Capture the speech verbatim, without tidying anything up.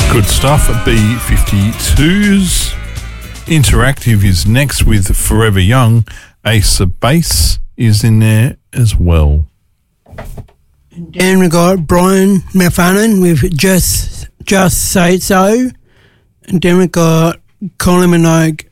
Good stuff. B fifty-twos. Interactive is next with Forever Young. Ace of Base is in there as well. And then we got Brian McFarlane with Just Just Say So. And then we got Colin Minogue